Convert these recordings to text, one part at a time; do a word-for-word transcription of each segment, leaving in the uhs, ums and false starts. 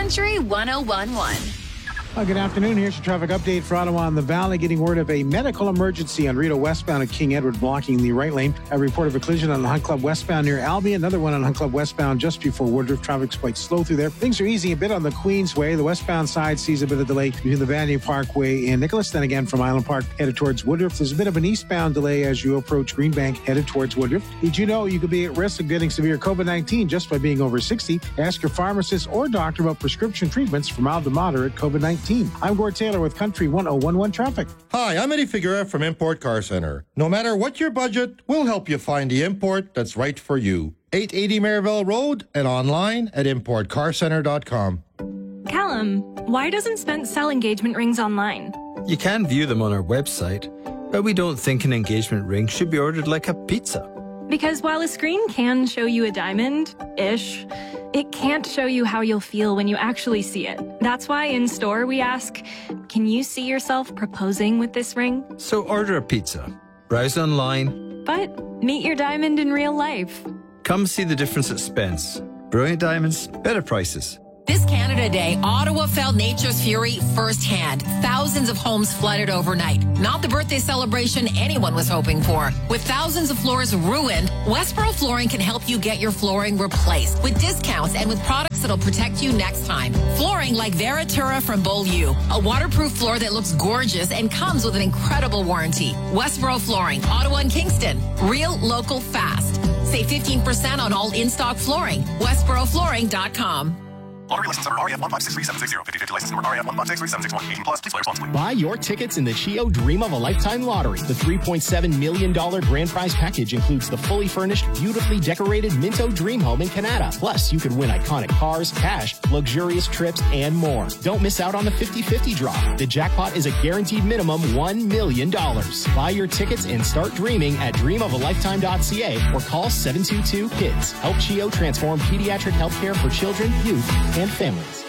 Country one oh one point one. Well, good afternoon. Here's your traffic update for Ottawa and the Valley. Getting word of a medical emergency on Rideau westbound at King Edward, blocking the right lane. A report of a collision on the Hunt Club westbound near Albany. Another one on Hunt Club westbound just before Woodruff. Traffic's quite slow through there. Things are easy a bit on the Queensway. The westbound side sees a bit of delay between the Vanier Parkway and Nicholas. Then again from Island Park headed towards Woodruff. There's a bit of an eastbound delay as you approach Greenbank headed towards Woodruff. Did you know you could be at risk of getting severe COVID nineteen just by being over sixty? Ask your pharmacist or doctor about prescription treatments for mild to moderate COVID nineteen. I'm Gord Taylor with Country one oh one point one Traffic. Hi, I'm Eddie Figueroa from Import Car Center. No matter what your budget, we'll help you find the import that's right for you. eight eighty Maryville Road and online at import car center dot com. Callum, why doesn't Spence sell engagement rings online? You can view them on our website, but we don't think an engagement ring should be ordered like a pizza. Because while a screen can show you a diamond-ish, it can't show you how you'll feel when you actually see it. That's why in store we ask, can you see yourself proposing with this ring? So order a pizza, browse online, but meet your diamond in real life. Come see the difference at Spence. Brilliant diamonds, better prices. This Canada Day, Ottawa felt nature's fury firsthand. Thousands of homes flooded overnight. Not the birthday celebration anyone was hoping for. With thousands of floors ruined, Westboro Flooring can help you get your flooring replaced with discounts and with products that'll protect you next time. Flooring like Veritura from Beaulieu, a waterproof floor that looks gorgeous and comes with an incredible warranty. Westboro Flooring, Ottawa and Kingston. Real, local, fast. Save fifteen percent on all in-stock flooring. westboro flooring dot com. Lottery license number R E F one five six three seven six zero. fifty fifty license number R E F one five six three seven six one. eighteen plus. Please play responsibly. Buy your tickets in the Chio Dream of a Lifetime Lottery. The three point seven million dollars grand prize package includes the fully furnished, beautifully decorated Minto Dream Home in Canada. Plus, you can win iconic cars, cash, luxurious trips, and more. Don't miss out on the fifty fifty draw. The jackpot is a guaranteed minimum one million dollars. Buy your tickets and start dreaming at dream of a lifetime dot c a or call seven two two KIDS. Help Chio transform pediatric healthcare for children, youth, and families.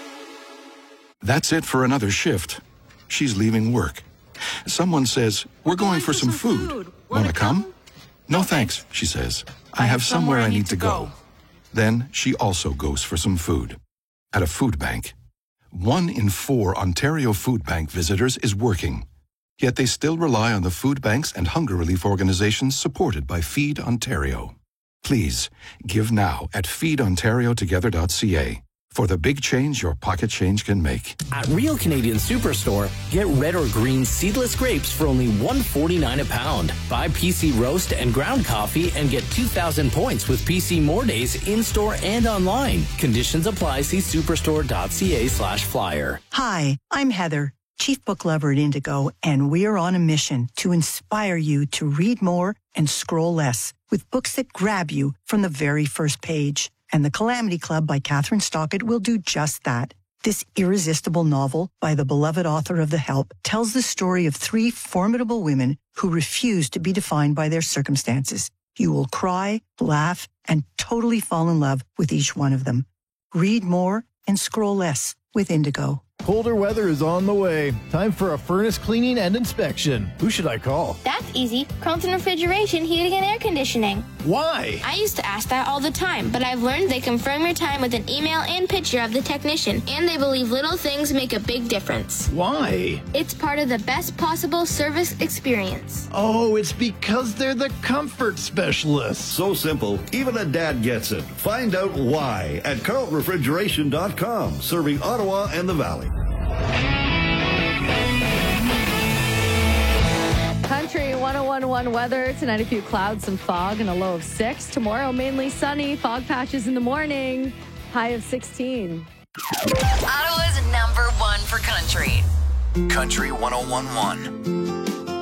That's it for another shift. She's leaving work. Someone says, we're going for some food. Want to come? No thanks, she says. I have somewhere I need to go. Then she also goes for some food. At a food bank. One in four Ontario Food Bank visitors is working. Yet they still rely on the food banks and hunger relief organizations supported by Feed Ontario. Please, give now at feed ontario together dot c a. For the big change your pocket change can make. At Real Canadian Superstore, get red or green seedless grapes for only one forty-nine a pound. Buy P C Roast and ground coffee and get two thousand points with P C More Days in-store and online. Conditions apply. See superstore dot c a slash flyer. Hi, I'm Heather, Chief Book Lover at Indigo, and we're on a mission to inspire you to read more and scroll less with books that grab you from the very first page. And The Calamity Club by Catherine Stockett will do just that. This irresistible novel by the beloved author of The Help tells the story of three formidable women who refuse to be defined by their circumstances. You will cry, laugh, and totally fall in love with each one of them. Read more and scroll less with Indigo. Colder weather is on the way. Time for a furnace cleaning and inspection. Who should I call? That's easy. Crompton Refrigeration, Heating and Air Conditioning. Why? I used to ask that all the time, but I've learned they confirm your time with an email and picture of the technician, and they believe little things make a big difference. Why? It's part of the best possible service experience. Oh, it's because they're the comfort specialists. So simple, even a dad gets it. Find out why at carlton refrigeration dot com, serving Ottawa and the Valley. Country one oh one point one weather. Tonight a few clouds, some fog, and a low of six. Tomorrow mainly sunny, fog patches in the morning, high of sixteen. Ottawa's number one for country. Country one oh one point one.